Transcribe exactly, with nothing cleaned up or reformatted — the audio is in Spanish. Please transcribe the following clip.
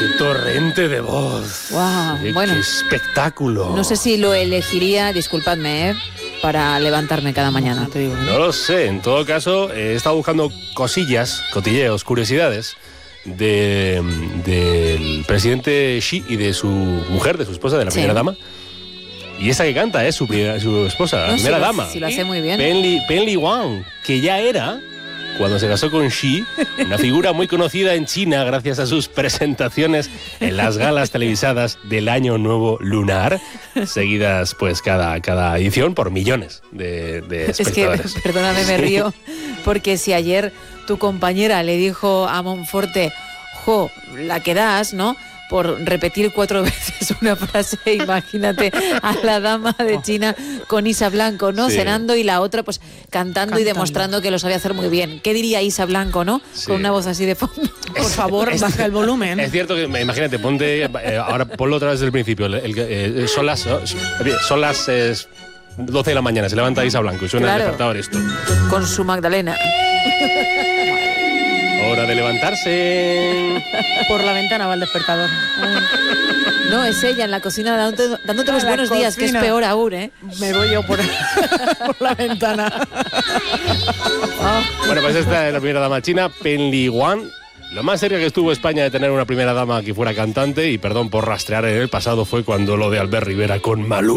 Qué torrente de voz. Wow, qué, bueno. qué espectáculo. No sé si lo elegiría, disculpadme, ¿eh? para levantarme cada mañana, te digo. No lo sé, en todo caso, he estado buscando cosillas, cotilleos, curiosidades de, del presidente Xi y de su mujer, de su esposa, de la Sí. primera dama. Y esa que canta es su, pri- su esposa, la No, primera si lo- dama. si lo hace muy bien. Pen Li, Pen Li Wang, que ya era, cuando se casó con Xi, una figura muy conocida en China gracias a sus presentaciones en las galas televisadas del Año Nuevo Lunar, seguidas pues cada, cada edición por millones de, de Es que, espectadores. perdóname, me río, porque si ayer tu compañera le dijo a Monforte, jo, la que das, ¿no?, por repetir cuatro veces una frase, imagínate a la dama de China con Isa Blanco, ¿no?, Sí. cenando, y la otra pues cantando, Cantando. y demostrando que lo sabía hacer muy bien. ¿Qué diría Isa Blanco, no?, Sí. con una voz así de fondo. Por favor, baja el volumen. Es cierto que, imagínate, ponte, eh, ahora ponlo otra vez desde el principio. El, el- eh, son las, son las eh, doce de la mañana, se levanta Isa Blanco y suena Claro. el despertador esto. Con su Magdalena. Hora de levantarse. Por la ventana va el despertador. No, es ella en la cocina dándote, dándote los A la buenos días, que es cocina. peor aún, ¿eh? Me voy yo por, por la ventana. Bueno, pues esta es la primera dama china, Pen Li Wang. Lo más serio que estuvo España de tener una primera dama que fuera cantante, y perdón por rastrear en el pasado, fue cuando lo de Albert Rivera con Malú.